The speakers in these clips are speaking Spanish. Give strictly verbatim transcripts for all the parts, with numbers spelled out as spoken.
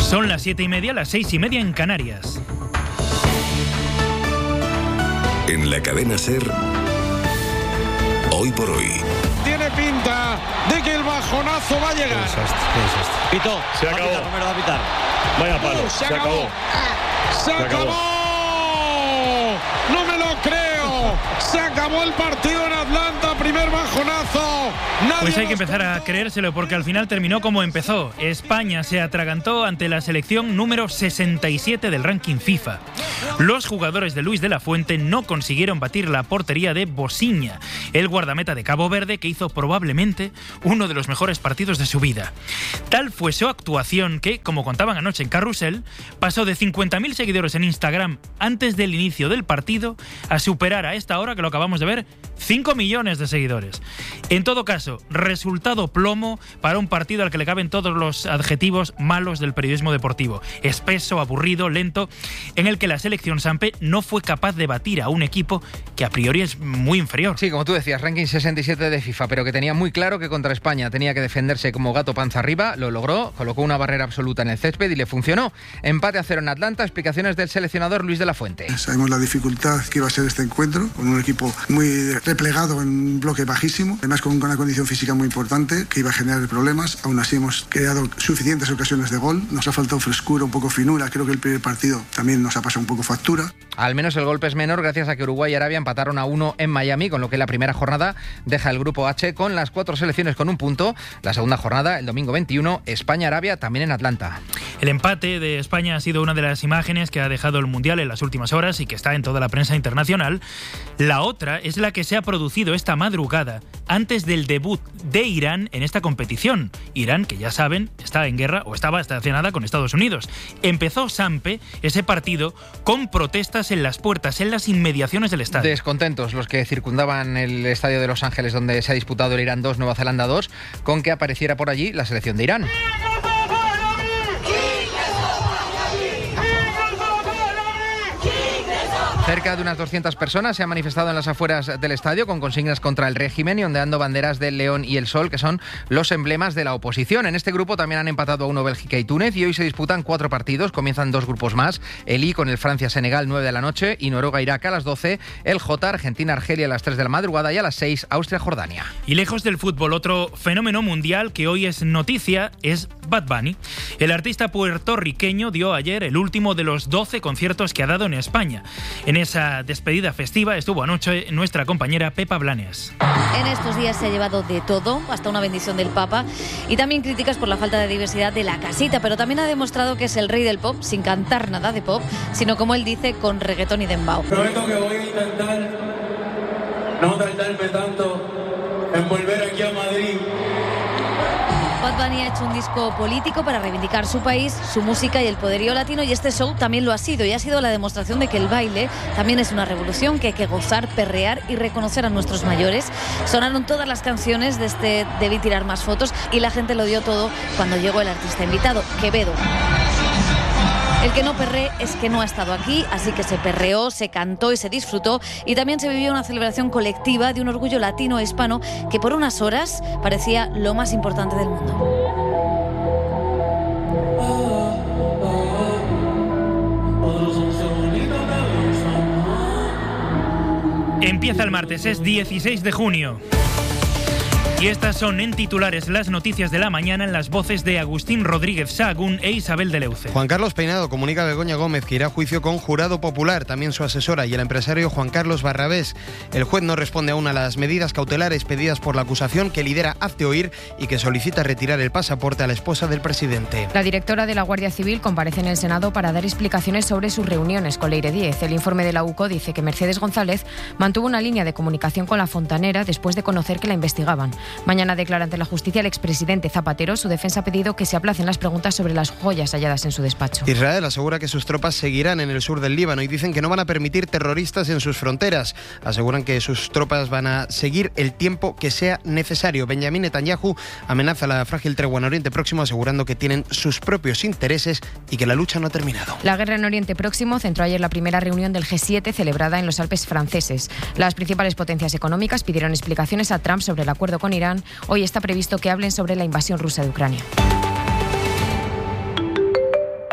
Son las siete y media, las seis y media en Canarias. En la cadena SER, hoy por hoy. Tiene pinta de que el bajonazo va a llegar. Qué desastre, qué desastre. Pitó. Se va acabó. A pitar, Romero va a pitar. Vaya palo, Uh, se, se, acabó. acabó. Se, Se acabó. acabó. No me lo creo. Se acabó el partido en Atlanta. Primer bajonazo. Nadie Pues hay que nos empezar a contó. creérselo porque al final terminó como empezó. España se atragantó ante la selección número sesenta y siete del ranking FIFA. Los jugadores de Luis de la Fuente no consiguieron batir la portería de Bosiña, el guardameta de Cabo Verde que hizo probablemente uno de los mejores partidos de su vida. Tal fue su actuación que, como contaban anoche en Carrusel, pasó de cincuenta mil seguidores en Instagram antes del inicio del partido a superar a esta hora, que lo acabamos de ver, cinco millones de seguidores. En todo caso, resultado plomo para un partido al que le caben todos los adjetivos malos del periodismo deportivo. Espeso, aburrido, lento, en el que la selección Sampe no fue capaz de batir a un equipo que a priori es muy inferior. Sí, como tú decías, ranking sesenta y siete de FIFA, pero que tenía muy claro que contra España tenía que defenderse como gato panza arriba. Lo logró, colocó una barrera absoluta en el césped y le funcionó. Empate a cero en Atlanta, explicaciones del seleccionador Luis de la Fuente. Sabemos la dificultad que iba a ser este encuentro, con un equipo muy replegado en un bloque bajísimo, además con una condición física muy importante que iba a generar problemas. Aún así hemos creado suficientes ocasiones de gol, nos ha faltado frescura, un poco finura. Creo que el primer partido también nos ha pasado un poco factura. Al menos el golpe es menor gracias a que Uruguay y Arabia empataron a uno en Miami, con lo que la primera jornada deja el grupo H con las cuatro selecciones con un punto. La segunda jornada, el domingo veintiuno, España-Arabia también en Atlanta. El empate de España ha sido una de las imágenes que ha dejado el Mundial en las últimas horas y que está en toda la prensa internacional. La otra es la que se ha producido esta madrugada antes del debut de Irán en esta competición. Irán, que ya saben, está en guerra o estaba hasta hace nada con Estados Unidos. Empezó Sampe ese partido con protestas en las puertas, en las inmediaciones del estadio. Descontentos los que circundaban el estadio de Los Ángeles donde se ha disputado el Irán dos, Nueva Zelanda dos, con que apareciera por allí la selección de Irán. Cerca de unas doscientas personas se han manifestado en las afueras del estadio con consignas contra el régimen y ondeando banderas del león y el sol, que son los emblemas de la oposición. En este grupo también han empatado a uno Bélgica y Túnez y hoy se disputan cuatro partidos. Comienzan dos grupos más. El I con el Francia-Senegal nueve de la noche y Noruega-Irak a las doce. El J, Argentina-Argelia a las tres de la madrugada y a las seis Austria-Jordania. Y lejos del fútbol, otro fenómeno mundial que hoy es noticia es Bad Bunny. El artista puertorriqueño dio ayer el último de los doce conciertos que ha dado en España. En esa despedida festiva estuvo anoche nuestra compañera Pepa Blanes. En estos días se ha llevado de todo, hasta una bendición del Papa, y también críticas por la falta de diversidad de la casita, pero también ha demostrado que es el rey del pop, sin cantar nada de pop, sino como él dice, con reggaetón y dembow. Prometo que voy a intentar no tardarme tanto en volver aquí a Madrid. Bad Bunny ha hecho un disco político para reivindicar su país, su música y el poderío latino, y este show también lo ha sido, y ha sido la demostración de que el baile también es una revolución, que hay que gozar, perrear y reconocer a nuestros mayores. Sonaron todas las canciones de este Debí tirar más fotos y la gente lo dio todo cuando llegó el artista invitado, Quevedo. El que no perree es que no ha estado aquí, así que se perreó, se cantó y se disfrutó, y también se vivió una celebración colectiva de un orgullo latino-hispano que por unas horas parecía lo más importante del mundo. Empieza el martes, es dieciséis de junio. Y estas son en titulares las noticias de la mañana en las voces de Agustín Rodríguez Sahagún e Isabel de Leuce. Juan Carlos Peinado comunica a Begoña Gómez que irá a juicio con jurado popular, también su asesora y el empresario Juan Carlos Barrabés. El juez no responde aún a las medidas cautelares pedidas por la acusación que lidera Hazte Oír y que solicita retirar el pasaporte a la esposa del presidente. La directora de la Guardia Civil comparece en el Senado para dar explicaciones sobre sus reuniones con Leire Díez. El informe de la U C O dice que Mercedes González mantuvo una línea de comunicación con la fontanera después de conocer que la investigaban. Mañana declara ante la justicia el expresidente Zapatero. Su defensa ha pedido que se aplacen las preguntas sobre las joyas halladas en su despacho. Israel asegura que sus tropas seguirán en el sur del Líbano y dicen que no van a permitir terroristas en sus fronteras. Aseguran que sus tropas van a seguir el tiempo que sea necesario. Benjamín Netanyahu amenaza la frágil tregua en Oriente Próximo, asegurando que tienen sus propios intereses y que la lucha no ha terminado. La guerra en Oriente Próximo centró ayer la primera reunión del G siete celebrada en los Alpes franceses. Las principales potencias económicas pidieron explicaciones a Trump sobre el acuerdo con Irán. Hoy está previsto que hablen sobre la invasión rusa de Ucrania.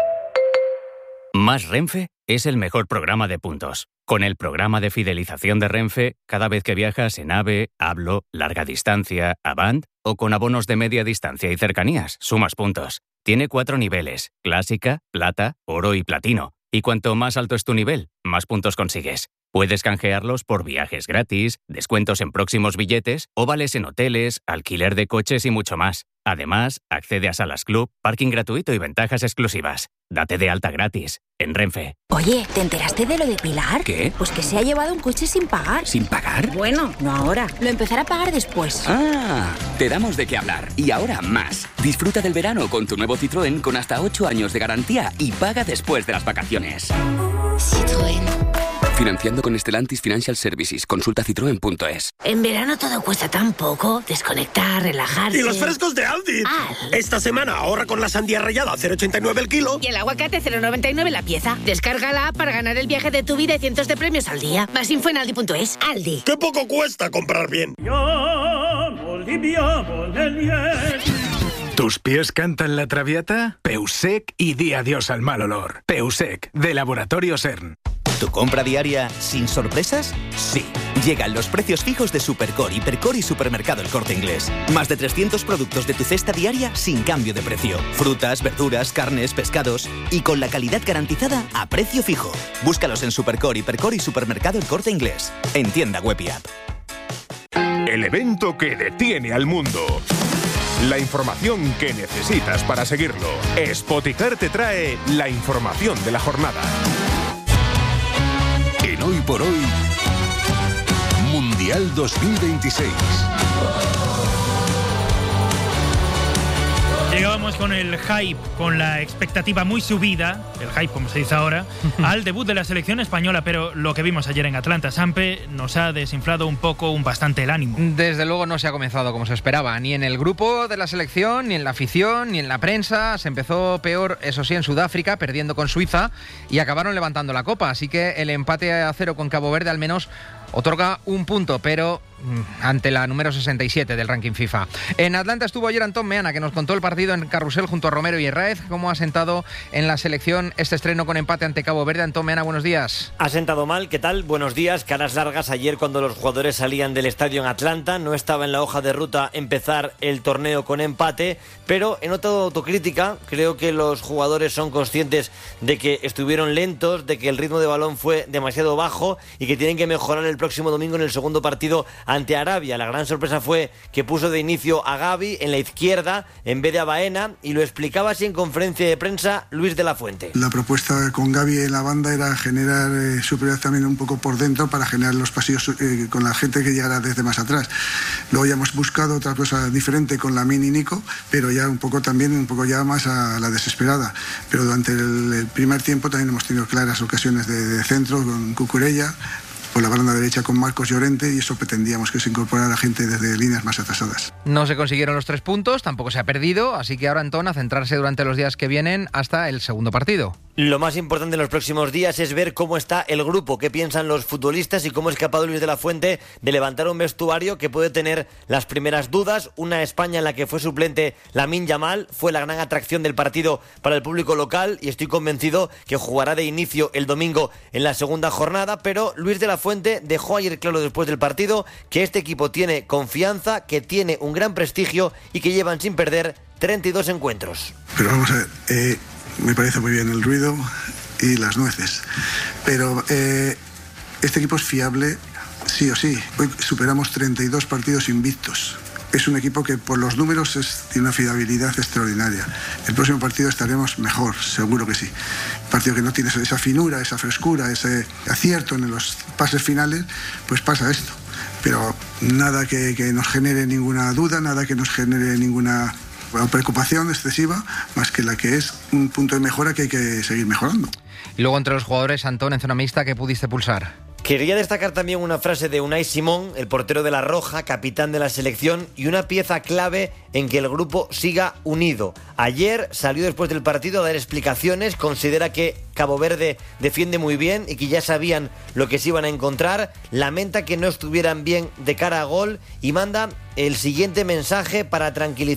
Más Renfe es el mejor programa de puntos. Con el programa de fidelización de Renfe, cada vez que viajas en AVE, Hablo, Larga Distancia, Avant o con abonos de media distancia y cercanías, sumas puntos. Tiene cuatro niveles: Clásica, Plata, Oro y Platino. Y cuanto más alto es tu nivel, más puntos consigues. Puedes canjearlos por viajes gratis, descuentos en próximos billetes o vales en hoteles, alquiler de coches y mucho más. Además, accede a salas club, parking gratuito y ventajas exclusivas. Date de alta gratis en Renfe. Oye, ¿te enteraste de lo de Pilar? ¿Qué? Pues que se ha llevado un coche sin pagar. ¿Sin pagar? Bueno, no ahora. Lo empezará a pagar después. Ah, te damos de qué hablar. Y ahora más. Disfruta del verano con tu nuevo Citroën con hasta ocho años de garantía y paga después de las vacaciones. Citroën. Financiando con Stellantis Financial Services. Consulta citroen punto es. En verano todo cuesta tan poco. Desconectar, relajarse. ¡Y los frescos de Aldi! Aldi. Esta semana ahorra con la sandía rallada a cero coma ochenta y nueve el kilo. Y el aguacate cero coma noventa y nueve la pieza. Descarga la app para ganar el viaje de tu vida y cientos de premios al día. Más info en aldi punto es. Aldi. ¡Qué poco cuesta comprar bien! ¿Tus pies cantan la Traviata? Peusec y di adiós al mal olor. Peusec, de Laboratorio CERN. ¿Tu compra diaria sin sorpresas? Sí. Llegan los precios fijos de Supercore, Hipercore y Supermercado El Corte Inglés. Más de trescientos productos de tu cesta diaria sin cambio de precio. Frutas, verduras, carnes, pescados y con la calidad garantizada a precio fijo. Búscalos en Supercore, Hipercore y Supermercado El Corte Inglés. En tienda web y app. El evento que detiene al mundo. La información que necesitas para seguirlo. Spoticar te trae la información de la jornada. En Hoy por Hoy, Mundial dos mil veintiséis. Llegábamos con el hype, con la expectativa muy subida, el hype como se dice ahora, al debut de la selección española, pero lo que vimos ayer en Atlanta, Sampe, nos ha desinflado un poco, un bastante el ánimo. Desde luego no se ha comenzado como se esperaba, ni en el grupo de la selección, ni en la afición, ni en la prensa. Se empezó peor, eso sí, en Sudáfrica, perdiendo con Suiza, y acabaron levantando la copa, así que el empate a cero con Cabo Verde al menos otorga un punto, pero ante la número sesenta y siete del ranking FIFA. En Atlanta estuvo ayer Antón Meana, que nos contó el partido en Carrusel junto a Romero y Herráez. ¿Cómo ha sentado en la selección este estreno con empate ante Cabo Verde? Antón Meana, buenos días. Ha sentado mal, ¿qué tal? Buenos días. Caras largas ayer cuando los jugadores salían del estadio en Atlanta. No estaba en la hoja de ruta empezar el torneo con empate, pero he notado autocrítica. Creo que los jugadores son conscientes de que estuvieron lentos, de que el ritmo de balón fue demasiado bajo y que tienen que mejorar el próximo domingo en el segundo partido ante Arabia. La gran sorpresa fue que puso de inicio a Gavi en la izquierda en vez de a Baena, y lo explicaba así en conferencia de prensa Luis de la Fuente. La propuesta con Gavi en la banda era generar eh, superioridad también un poco por dentro para generar los pasillos eh, con la gente que llegara desde más atrás. Luego ya hemos buscado otra cosa diferente con Lamine y Nico, pero ya un poco también, un poco ya más a la desesperada. Pero durante el, el primer tiempo también hemos tenido claras ocasiones de, de centro con Cucurella, por la banda derecha con Marcos Llorente, y eso pretendíamos, que se incorporara gente desde líneas más atrasadas. No se consiguieron los tres puntos, tampoco se ha perdido, así que ahora, Antón, a centrarse durante los días que vienen hasta el segundo partido. Lo más importante en los próximos días es ver cómo está el grupo, qué piensan los futbolistas y cómo es capaz Luis de la Fuente de levantar un vestuario que puede tener las primeras dudas. Una España en la que fue suplente Lamine Yamal, fue la gran atracción del partido para el público local, y estoy convencido que jugará de inicio el domingo en la segunda jornada, pero Luis de la Fuente dejó ayer claro después del partido que este equipo tiene confianza, que tiene un gran prestigio y que llevan sin perder treinta y dos encuentros. Pero vamos a ver, eh, me parece muy bien el ruido y las nueces, pero eh, este equipo es fiable sí o sí. Hoy superamos treinta y dos partidos invictos. Es un equipo que por los números es, tiene una fiabilidad extraordinaria. El próximo partido estaremos mejor, seguro que sí. Un partido que no tiene esa finura, esa frescura, ese acierto en los pases finales, pues pasa esto. Pero nada que, que nos genere ninguna duda, nada que nos genere ninguna preocupación excesiva, más que la que es un punto de mejora que hay que seguir mejorando. Y luego, entre los jugadores, Antón, en zona mixta, ¿qué pudiste pulsar? Quería destacar también una frase de Unai Simón, el portero de La Roja, capitán de la selección, y una pieza clave en que el grupo siga unido. Ayer salió después del partido a dar explicaciones, considera que Cabo Verde defiende muy bien y que ya sabían lo que se iban a encontrar, lamenta que no estuvieran bien de cara a gol y manda el siguiente mensaje para tranquilizar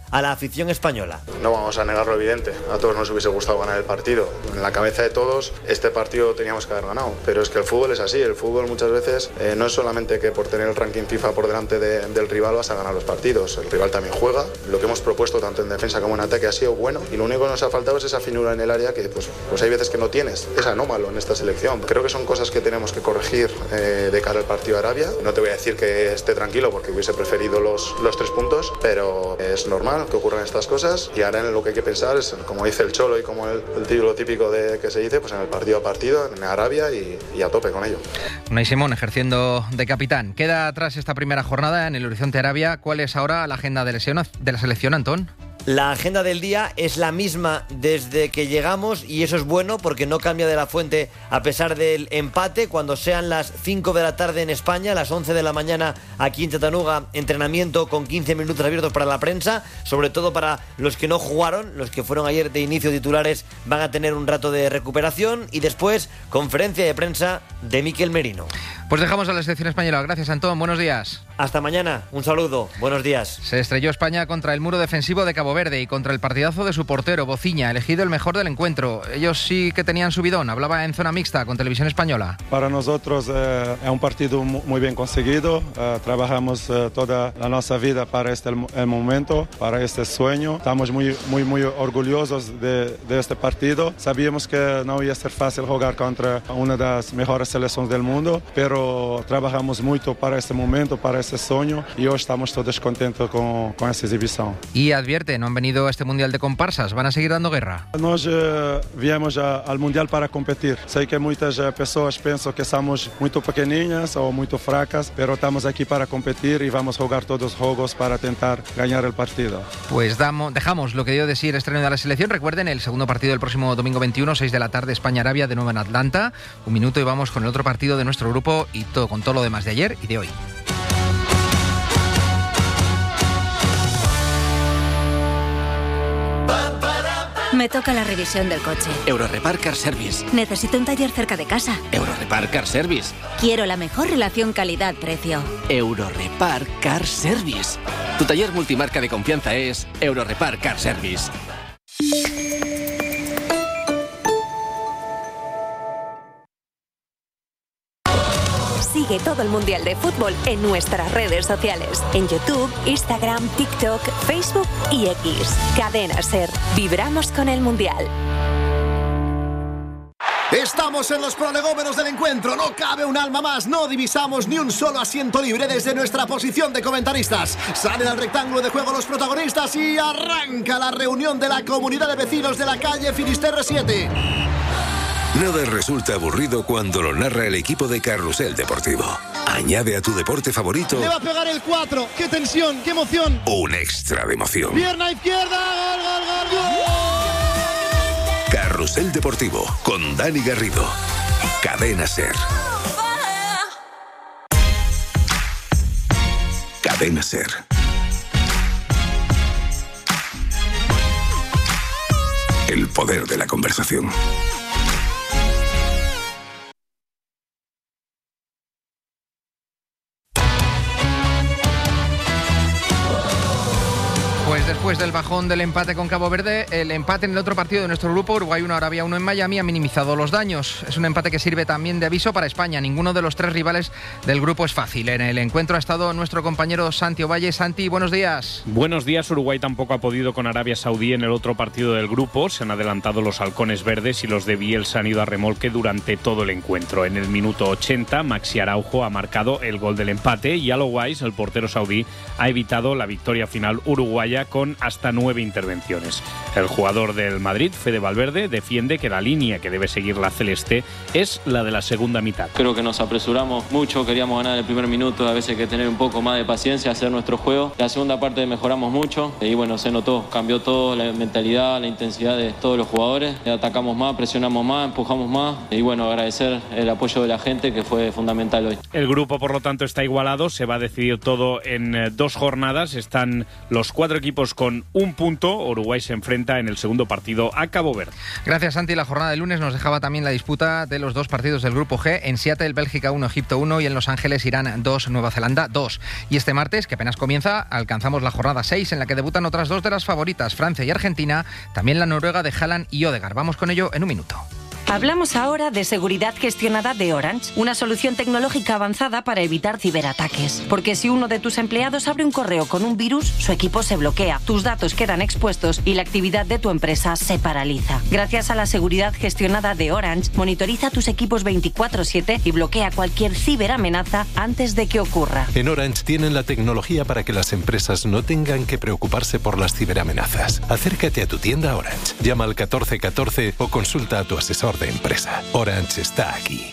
a la afición española. No vamos a negar lo evidente, a todos nos hubiese gustado ganar el partido. En la cabeza de todos este partido lo teníamos que haber ganado, pero es que el fútbol es así, el fútbol muchas veces eh, no es solamente que por tener el ranking FIFA por delante de, del rival vas a ganar los partidos, el rival también juega. Lo que hemos propuesto tanto en defensa como en ataque ha sido bueno y lo único que nos ha faltado es esa finura en el área que pues, pues hay veces que no tienes, es anómalo en esta selección. Creo que son cosas que tenemos que corregir eh, de cara al partido de Arabia. No te voy a decir que esté tranquilo porque hubiese preferido los, los tres puntos, pero es normal que ocurran estas cosas y ahora en lo que hay que pensar es, como dice el Cholo y como el, el título típico de que se dice, pues en el partido a partido, en Arabia y, y a tope con ello. Unai Simón ejerciendo de capitán. Queda atrás esta primera jornada en el Horizonte Arabia. ¿Cuál es ahora la agenda de, lesión, de la selección, Antón? La agenda del día es la misma desde que llegamos y eso es bueno porque no cambia de la fuente a pesar del empate. Cuando sean las cinco de la tarde en España, las once de la mañana aquí en Chattanooga, entrenamiento con quince minutos abiertos para la prensa, sobre todo para los que no jugaron, los que fueron ayer de inicio titulares van a tener un rato de recuperación y después conferencia de prensa de Mikel Merino. Pues dejamos a la selección española. Gracias, Antón. Buenos días. Hasta mañana. Un saludo. Buenos días. Se estrelló España contra el muro defensivo de Cabo Verde y contra el partidazo de su portero, Bociña, elegido el mejor del encuentro. Ellos sí que tenían subidón. Hablaba en zona mixta con Televisión Española. Para nosotros eh, es un partido muy bien conseguido. Eh, trabajamos eh, toda la nuestra vida para este el momento, para este sueño. Estamos muy, muy, muy orgullosos de, de este partido. Sabíamos que no iba a ser fácil jugar contra una de las mejores selecciones del mundo, pero trabajamos mucho para este momento, para este sueño y hoy estamos todos contentos con, con esta exhibición. Y advierte, no han venido a este Mundial de comparsas, van a seguir dando guerra. Nós uh, viemos a, al Mundial para competir. Sei que muitas uh, pessoas pensam que somos muito pequeninas ou muito fracas, pero estamos aquí para competir y vamos a jugar todos los juegos para intentar ganar el partido. Pues damos, dejamos lo que dio de sí el estreno de la selección. Recuerden, el segundo partido del próximo domingo veintiuno, seis de la tarde, España-Arabia, de nuevo en Atlanta. Un minuto y vamos con el otro partido de nuestro grupo y todo, con todo lo demás de ayer y de hoy. Me toca la revisión del coche. Eurorepar Car Service. Necesito un taller cerca de casa. Eurorepar Car Service. Quiero la mejor relación calidad-precio. Eurorepar Car Service. Tu taller multimarca de confianza es Eurorepar Car Service. Sigue todo el Mundial de Fútbol en nuestras redes sociales. En YouTube, Instagram, TikTok, Facebook y X. Cadena SER. Vibramos con el Mundial. Estamos en los prolegómenos del encuentro. No cabe un alma más. No divisamos ni un solo asiento libre desde nuestra posición de comentaristas. Salen al rectángulo de juego los protagonistas y arranca la reunión de la comunidad de vecinos de la calle Finisterre siete. Nada resulta aburrido cuando lo narra el equipo de Carrusel Deportivo. Añade a tu deporte favorito Le va a pegar el cuatro. ¡Qué tensión! ¡Qué emoción! un extra de emoción. Pierna izquierda. ¡Gol, gol, gol, gol! Carrusel Deportivo con Dani Garrido. Cadena SER. Cadena SER. El poder de la conversación. Pues después del bajón del empate con Cabo Verde, el empate en el otro partido de nuestro grupo, Uruguay uno, Arabia uno en Miami, ha minimizado los daños. Es un empate que sirve también de aviso para España. Ninguno de los tres rivales del grupo es fácil. En el encuentro ha estado nuestro compañero Santi Ovalle. Santi, buenos días. Buenos días. Uruguay tampoco ha podido con Arabia Saudí en el otro partido del grupo. Se han adelantado los halcones verdes y los de Bielsa han ido a remolque durante todo el encuentro. En el minuto ochenta, Maxi Araujo ha marcado el gol del empate y Alo Weiss, el portero saudí, ha evitado la victoria final uruguaya con hasta nueve intervenciones. El jugador del Madrid, Fede Valverde, defiende que la línea que debe seguir la celeste es la de la segunda mitad. Creo que nos apresuramos mucho, queríamos ganar el primer minuto, a veces hay que tener un poco más de paciencia, hacer nuestro juego. La segunda parte mejoramos mucho y bueno, se notó, cambió todo, la mentalidad, la intensidad de todos los jugadores. Atacamos más, presionamos más, empujamos más y bueno, agradecer el apoyo de la gente que fue fundamental hoy. El grupo, por lo tanto, está igualado, se va a decidir todo en dos jornadas. Están los cuatro equipos con con un punto. Uruguay se enfrenta en el segundo partido a Cabo Verde. Gracias, Santi. La jornada de lunes nos dejaba también la disputa de los dos partidos del Grupo G. En Seattle, Bélgica uno, Egipto uno y en Los Ángeles, Irán dos, Nueva Zelanda dos. Y este martes, que apenas comienza, alcanzamos la jornada seis en la que debutan otras dos de las favoritas, Francia y Argentina, también la Noruega de Haaland y Odegaard. Vamos con ello en un minuto. Hablamos ahora de seguridad gestionada de Orange, una solución tecnológica avanzada para evitar ciberataques. Porque si uno de tus empleados abre un correo con un virus, su equipo se bloquea, tus datos quedan expuestos y la actividad de tu empresa se paraliza. Gracias a la seguridad gestionada de Orange, monitoriza tus equipos veinticuatro siete y bloquea cualquier ciberamenaza antes de que ocurra. En Orange tienen la tecnología para que las empresas no tengan que preocuparse por las ciberamenazas. Acércate a tu tienda Orange, llama al catorce catorce o consulta a tu asesor de empresa. Orange está aquí.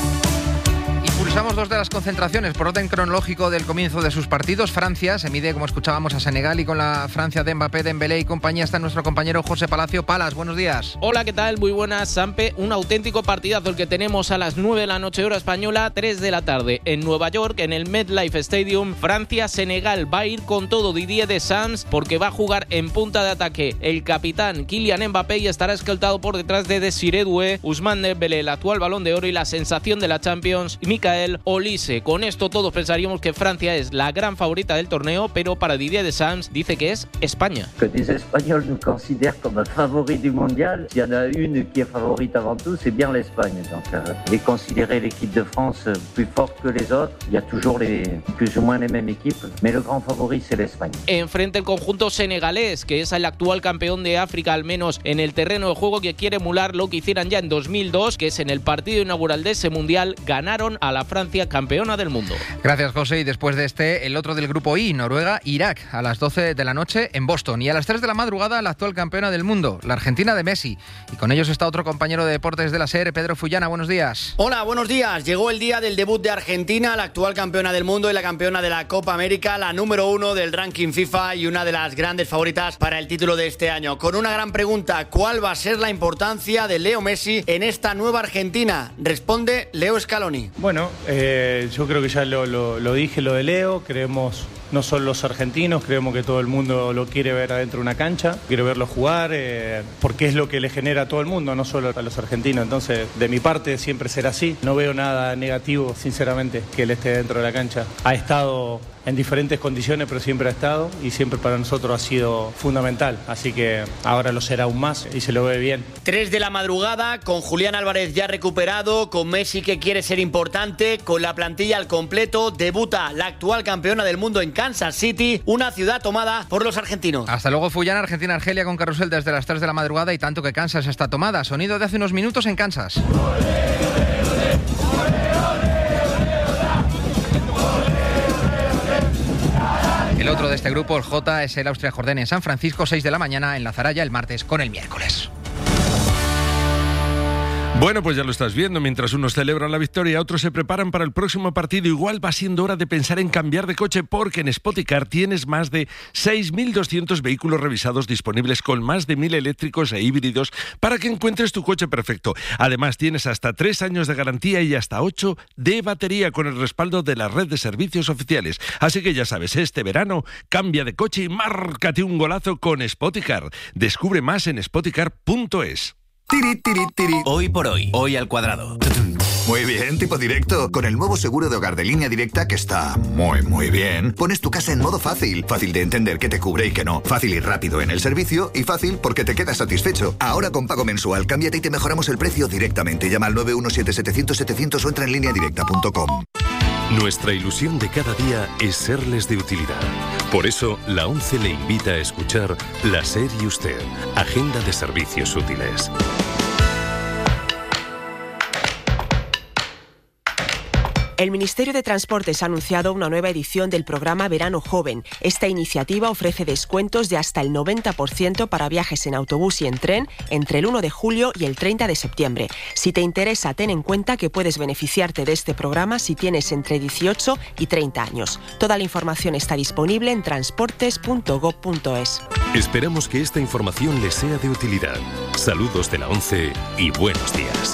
Pulsamos dos de las concentraciones por orden cronológico del comienzo de sus partidos. Francia se mide, como escuchábamos, a Senegal y con la Francia de Mbappé, Dembélé y compañía está nuestro compañero José Palacio. Palas, buenos días. Hola, ¿qué tal? Muy buenas, Sampe. Un auténtico partidazo el que tenemos a las nueve de la noche hora española, tres de la tarde en Nueva York, en el MetLife Stadium. Francia-Senegal va a ir con todo Didier Deschamps porque va a jugar en punta de ataque el capitán Kylian Mbappé y estará escoltado por detrás de Desiré Doué, Ousmane Dembélé, el actual Balón de Oro y la sensación de la Champions, Michael Olise. Con esto todos pensaríamos que Francia es la gran favorita del torneo, pero para Didier Deschamps dice que es España. Que les Espagnols nous considèrent comme favoris du mondial. S'il y en a une qui est favorite avant tout, c'est bien l'Espagne. Donc, euh, et considérer l'équipe de France plus forte que les autres, il y a toujours les, plus ou moins les mêmes équipes, mais le grand favori c'est l'Espagne. Enfrente el conjunto senegalés, que es el actual campeón de África, al menos en el terreno de juego, que quiere emular lo que hicieran ya en dos mil dos, que es en el partido inaugural de ese mundial, ganaron a la Francia campeona del mundo. Gracias, José. Y después de este, el otro del grupo I, Noruega, Irak, a las doce de la noche en Boston. Y a las tres de la madrugada, la actual campeona del mundo, la Argentina de Messi. Y con ellos está otro compañero de deportes de la SER, Pedro Fullana. Buenos días. Hola, buenos días. Llegó el día del debut de Argentina, la actual campeona del mundo y la campeona de la Copa América, la número uno del ranking FIFA y una de las grandes favoritas para el título de este año. Con una gran pregunta, ¿cuál va a ser la importancia de Leo Messi en esta nueva Argentina? Responde Leo Scaloni. Bueno, eh, yo creo que ya lo, lo, lo dije, lo de Leo, creemos, no solo los argentinos, creemos que todo el mundo lo quiere ver adentro de una cancha, quiere verlo jugar, eh, porque es lo que le genera a todo el mundo, no solo a los argentinos. Entonces, de mi parte, siempre será así. No veo nada negativo, sinceramente, que él esté dentro de la cancha. Ha estado en diferentes condiciones, pero siempre ha estado y siempre para nosotros ha sido fundamental. Así que ahora lo será aún más y se lo ve bien. Tres de la madrugada, con Julián Álvarez ya recuperado, con Messi que quiere ser importante, con la plantilla al completo, debuta la actual campeona del mundo en Kansas City, una ciudad tomada por los argentinos. Hasta luego, Fullana. Argentina-Argelia con carrusel desde las tres de la madrugada y tanto que Kansas está tomada. Sonido de hace unos minutos en Kansas. El otro de este grupo, el J, es el Austria Jordania en San Francisco, seis de la mañana, enlazará ya el martes con el miércoles. Bueno, pues ya lo estás viendo, mientras unos celebran la victoria, otros se preparan para el próximo partido. Igual va siendo hora de pensar en cambiar de coche porque en Spoticar tienes más de seis mil doscientos vehículos revisados disponibles con más de mil eléctricos e híbridos para que encuentres tu coche perfecto. Además tienes hasta tres años de garantía y hasta ocho de batería con el respaldo de la red de servicios oficiales. Así que ya sabes, este verano cambia de coche y márcate un golazo con Spoticar. Descubre más en spoticar punto es. Tiri, tiri, tiri. Hoy por hoy, hoy al cuadrado. Muy bien, tipo directo. Con el nuevo seguro de hogar de Línea Directa, que está muy, muy bien, pones tu casa en modo fácil. Fácil de entender qué te cubre y qué no. Fácil y rápido en el servicio y fácil porque te quedas satisfecho. Ahora con pago mensual, cámbiate y te mejoramos el precio directamente. Llama al nueve uno siete setecientos setecientos o entra en línea directa punto com. Nuestra ilusión de cada día es serles de utilidad. Por eso, la ONCE le invita a escuchar La SER y Usted, Agenda de Servicios Útiles. El Ministerio de Transportes ha anunciado una nueva edición del programa Verano Joven. Esta iniciativa ofrece descuentos de hasta el noventa por ciento para viajes en autobús y en tren entre el uno de julio y el treinta de septiembre. Si te interesa, ten en cuenta que puedes beneficiarte de este programa si tienes entre dieciocho y treinta años. Toda la información está disponible en transportes punto gob punto es. Esperamos que esta información les sea de utilidad. Saludos de la ONCE y buenos días.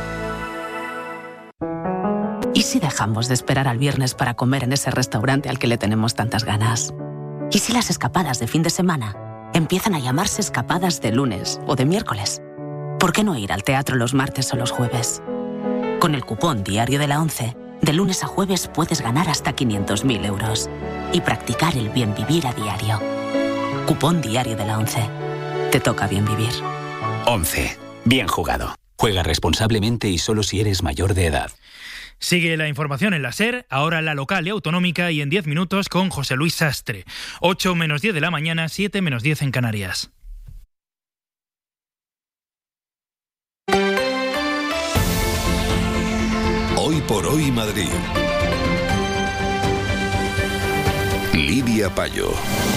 ¿Y si dejamos de esperar al viernes para comer en ese restaurante al que le tenemos tantas ganas? ¿Y si las escapadas de fin de semana empiezan a llamarse escapadas de lunes o de miércoles. ¿Por qué no ir al teatro los martes o los jueves? Con el cupón diario de la ONCE, de lunes a jueves puedes ganar hasta quinientos mil euros y practicar el bien vivir a diario. Cupón diario de la ONCE. Te toca bien vivir. ONCE. Bien jugado. Juega responsablemente y solo si eres mayor de edad. Sigue la información en la SER, ahora la local y autonómica y en diez minutos con José Luis Sastre. ocho menos diez de la mañana, siete menos diez en Canarias. Hoy por hoy Madrid. Lidia Payo.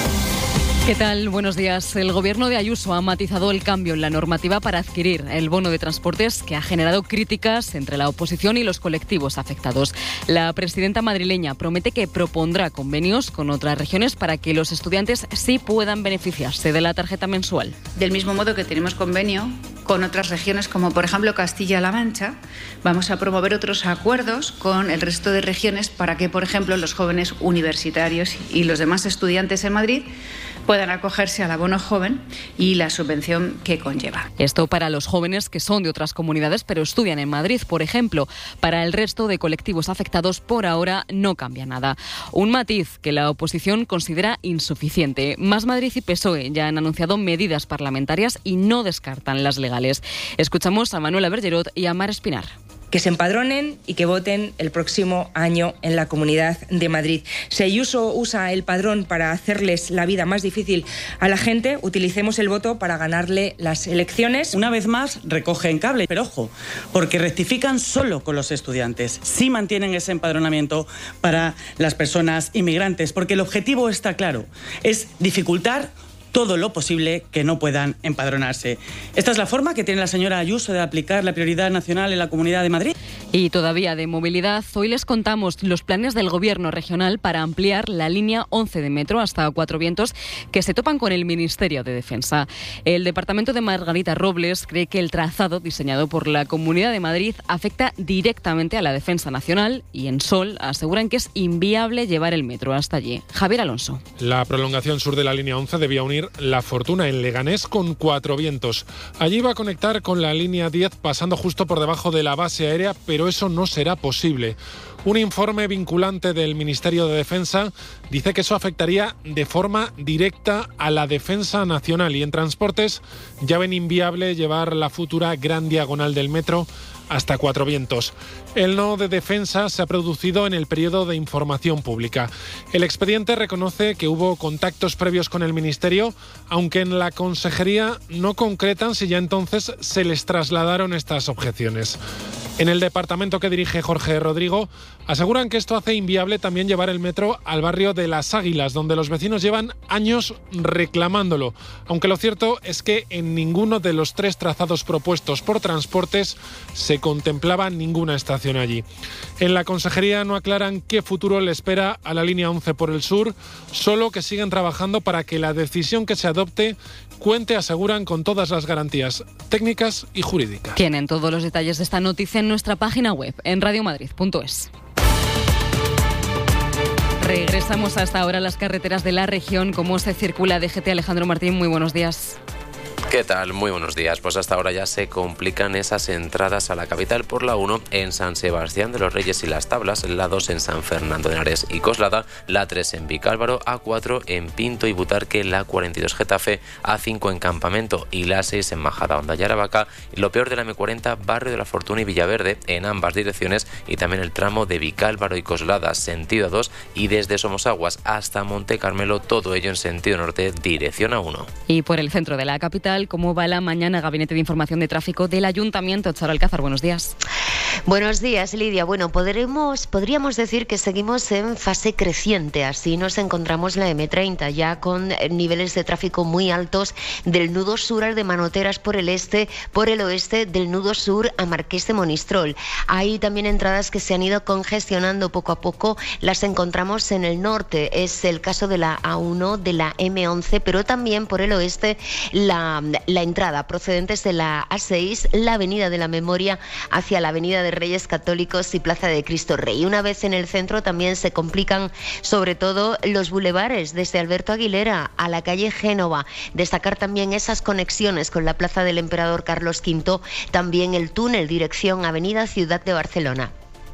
¿Qué tal? Buenos días. El gobierno de Ayuso ha matizado el cambio en la normativa para adquirir el bono de transportes que ha generado críticas entre la oposición y los colectivos afectados. La presidenta madrileña promete que propondrá convenios con otras regiones para que los estudiantes sí puedan beneficiarse de la tarjeta mensual. Del mismo modo que tenemos convenio con otras regiones como por ejemplo Castilla-La Mancha, vamos a promover otros acuerdos con el resto de regiones para que por ejemplo los jóvenes universitarios y los demás estudiantes en Madrid puedan acogerse al abono joven y la subvención que conlleva. Esto para los jóvenes que son de otras comunidades pero estudian en Madrid, por ejemplo. Para el resto de colectivos afectados, por ahora no cambia nada. Un matiz que la oposición considera insuficiente. Más Madrid y P S O E ya han anunciado medidas parlamentarias y no descartan las legales. Escuchamos a Manuela Bergerot y a Mar Espinar. Que se empadronen y que voten el próximo año en la Comunidad de Madrid. Si Ayuso usa el padrón para hacerles la vida más difícil a la gente, utilicemos el voto para ganarle las elecciones. Una vez más, recogen cable, pero ojo, porque rectifican solo con los estudiantes. Sí mantienen ese empadronamiento para las personas inmigrantes, porque el objetivo está claro, es dificultar todo lo posible que no puedan empadronarse. Esta es la forma que tiene la señora Ayuso de aplicar la prioridad nacional en la Comunidad de Madrid. Y todavía de movilidad, hoy les contamos los planes del Gobierno regional para ampliar la línea once de metro hasta Cuatro Vientos, que se topan con el Ministerio de Defensa. El departamento de Margarita Robles cree que el trazado diseñado por la Comunidad de Madrid afecta directamente a la defensa nacional y en Sol aseguran que es inviable llevar el metro hasta allí. Javier Alonso. La prolongación sur de la línea once debía unir La Fortuna en Leganés con Cuatro Vientos. Allí va a conectar con la línea diez pasando justo por debajo de la base aérea, pero eso no será posible. Un informe vinculante del Ministerio de Defensa dice que eso afectaría de forma directa a la defensa nacional y en transportes ya ven inviable llevar la futura gran diagonal del metro hasta Cuatro Vientos. El no de defensa se ha producido en el periodo de información pública. El expediente reconoce que hubo contactos previos con el Ministerio, aunque en la Consejería no concretan si ya entonces se les trasladaron estas objeciones. En el departamento que dirige Jorge Rodrigo aseguran que esto hace inviable también llevar el metro al barrio de Las Águilas, donde los vecinos llevan años reclamándolo, aunque lo cierto es que en ninguno de los tres trazados propuestos por transportes se contemplaba ninguna estación allí. En la Consejería no aclaran qué futuro le espera a la línea once por el sur, solo que siguen trabajando para que la decisión que se adopte cuente, aseguran, con todas las garantías técnicas y jurídicas. Tienen todos los detalles de esta noticia en nuestra página web, en radiomadrid punto es. Regresamos hasta ahora a las carreteras de la región. ¿Cómo se circula D G T? Alejandro Martín, muy buenos días. ¿Qué tal? Muy buenos días. Pues hasta ahora ya se complican esas entradas a la capital por la uno en San Sebastián de los Reyes y Las Tablas, la dos en San Fernando de Henares y Coslada, la tres en Vicálvaro, A cuatro en Pinto y Butarque, la cuarenta y dos Getafe, A cinco en Campamento y la seis en Majadahonda y Aravaca. Y lo peor de la eme cuarenta, Barrio de la Fortuna y Villaverde en ambas direcciones y también el tramo de Vicálvaro y Coslada, sentido dos, y desde Somosaguas hasta Monte Carmelo, todo ello en sentido norte, dirección A uno. Y por el centro de la capital, ¿cómo va la mañana? Gabinete de Información de Tráfico del Ayuntamiento. Charo Alcázar, buenos días. Buenos días, Lidia. Bueno, podremos, podríamos decir que seguimos en fase creciente. Así nos encontramos la eme treinta, ya con niveles de tráfico muy altos del nudo sur al de Manoteras por el este, por el oeste del nudo sur a Marqués de Monistrol. Hay también entradas que se han ido congestionando poco a poco. Las encontramos en el norte. Es el caso de la A uno, de la eme once, pero también por el oeste la, la entrada procedentes de la A seis, la Avenida de la Memoria hacia la Avenida de de Reyes Católicos y Plaza de Cristo Rey. Una vez en el centro también se complican sobre todo los bulevares, desde Alberto Aguilera a la calle Génova. Destacar también esas conexiones con la Plaza del Emperador Carlos quinto, también el túnel dirección Avenida Ciudad de Barcelona.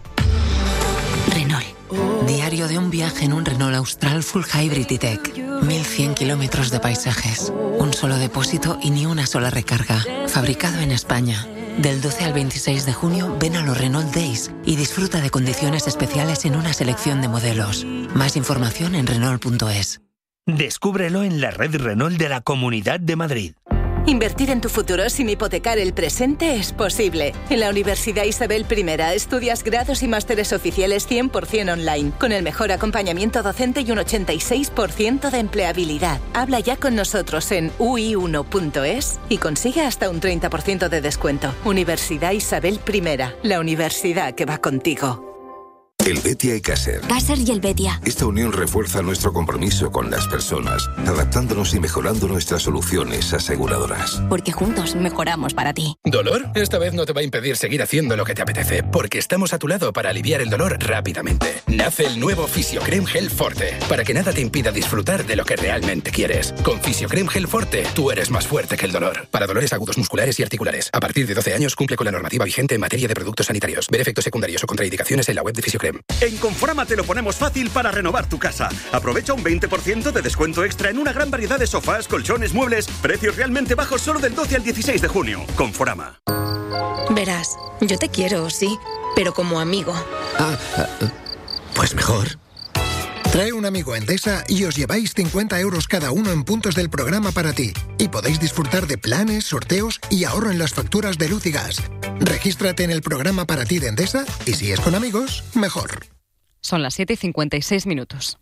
Renault. Diario de un viaje en un Renault Austral Full Hybrid E-Tech. mil cien kilómetros de paisajes. Un solo depósito y ni una sola recarga. Fabricado en España. Del doce al veintiséis de junio, ven a los Renault Days y disfruta de condiciones especiales en una selección de modelos. Más información en Renault punto es. Descúbrelo en la red Renault de la Comunidad de Madrid. Invertir en tu futuro sin hipotecar el presente es posible. En la Universidad Isabel I estudias grados y másteres oficiales cien por ciento online, con el mejor acompañamiento docente y un ochenta y seis por ciento de empleabilidad. Habla ya con nosotros en u i uno punto es y consigue hasta un treinta por ciento de descuento. Universidad Isabel I, la universidad que va contigo. Helvetia y Caser. Caser y Helvetia. Esta unión refuerza nuestro compromiso con las personas, adaptándonos y mejorando nuestras soluciones aseguradoras. Porque juntos mejoramos para ti. ¿Dolor? Esta vez no te va a impedir seguir haciendo lo que te apetece, porque estamos a tu lado para aliviar el dolor rápidamente. Nace el nuevo Fisiocrem Gel Forte, para que nada te impida disfrutar de lo que realmente quieres. Con Fisiocrem Gel Forte, tú eres más fuerte que el dolor. Para dolores agudos musculares y articulares. A partir de doce años cumple con la normativa vigente en materia de productos sanitarios. Ver efectos secundarios o contraindicaciones en la web de Fisiocrem. En Conforama te lo ponemos fácil para renovar tu casa. Aprovecha un veinte por ciento de descuento extra en una gran variedad de sofás, colchones, muebles. Precios realmente bajos solo del doce al dieciséis de junio. Conforama. Verás, yo te quiero, sí, pero como amigo. Ah, pues mejor. Trae un amigo a Endesa y os lleváis cincuenta euros cada uno en puntos del programa para ti. Y podéis disfrutar de planes, sorteos y ahorro en las facturas de luz y gas. Regístrate en el programa para ti de Endesa y si es con amigos, mejor. Son las siete y cincuenta y seis minutos.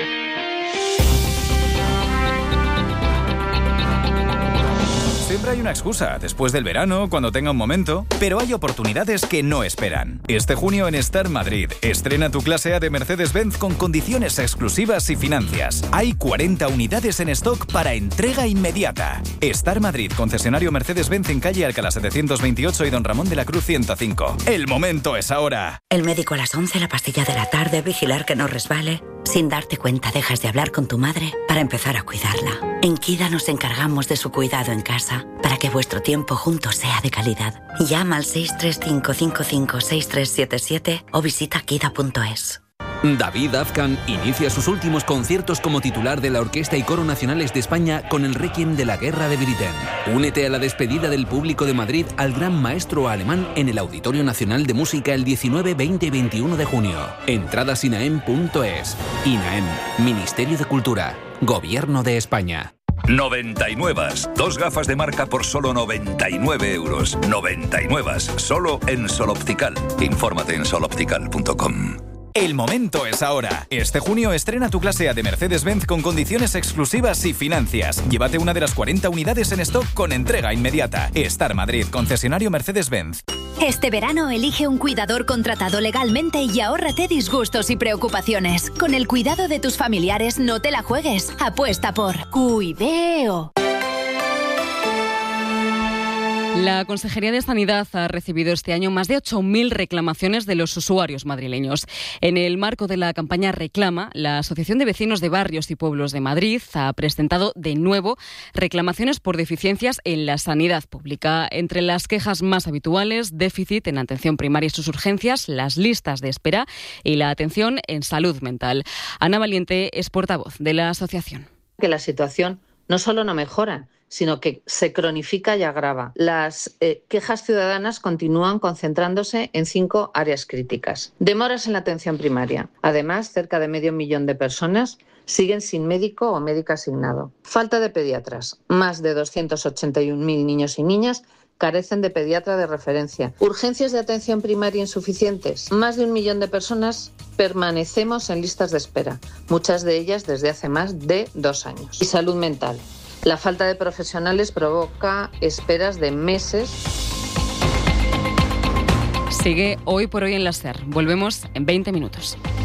Siempre hay una excusa, después del verano, cuando tenga un momento, pero hay oportunidades que no esperan. Este junio en Star Madrid, estrena tu clase A de Mercedes-Benz con condiciones exclusivas y financias. Hay cuarenta unidades en stock para entrega inmediata. Star Madrid, concesionario Mercedes-Benz en calle Alcalá setecientos veintiocho y Don Ramón de la Cruz ciento cinco. El momento es ahora. El médico a las once, la pastilla de la tarde, vigilar que no resbale. Sin darte cuenta dejas de hablar con tu madre para empezar a cuidarla. En Kida nos encargamos de su cuidado en casa para que vuestro tiempo juntos sea de calidad. Llama al seis tres cinco cinco cinco seis tres siete siete o visita kida punto es. David Azcan inicia sus últimos conciertos como titular de la Orquesta y Coro Nacionales de España con el Requiem de la Guerra de Britten. Únete a la despedida del público de Madrid al gran maestro alemán en el Auditorio Nacional de Música el diecinueve, veinte y veintiuno de junio. Entradas inaem punto es. INAEM, Ministerio de Cultura, Gobierno de España. noventa y nueve. Dos gafas de marca por solo noventa y nueve euros. noventa y nueve. Solo en Sol Optical. Infórmate en sol optical punto com. El momento es ahora. Este junio estrena tu clase A de Mercedes-Benz con condiciones exclusivas y financias. Llévate una de las cuarenta unidades en stock con entrega inmediata. Star Madrid, concesionario Mercedes-Benz. Este verano elige un cuidador contratado legalmente y ahórrate disgustos y preocupaciones. Con el cuidado de tus familiares no te la juegues. Apuesta por Cuideo. La Consejería de Sanidad ha recibido este año más de ocho mil reclamaciones de los usuarios madrileños. En el marco de la campaña Reclama, la Asociación de Vecinos de Barrios y Pueblos de Madrid ha presentado de nuevo reclamaciones por deficiencias en la sanidad pública. Entre las quejas más habituales, déficit en atención primaria y sus urgencias, las listas de espera y la atención en salud mental. Ana Valiente es portavoz de la asociación. Que la situación no solo no mejora, sino que se cronifica y agrava. Las eh, quejas ciudadanas continúan concentrándose en cinco áreas críticas. Demoras en la atención primaria. Además, cerca de medio millón de personas siguen sin médico o médica asignado. Falta de pediatras. Más de doscientos ochenta y un mil niños y niñas carecen de pediatra de referencia. Urgencias de atención primaria insuficientes. Más de un millón de personas permanecemos en listas de espera, muchas de ellas desde hace más de dos años. Y salud mental. La falta de profesionales provoca esperas de meses. Sigue Hoy por Hoy en la SER. Volvemos en veinte minutos.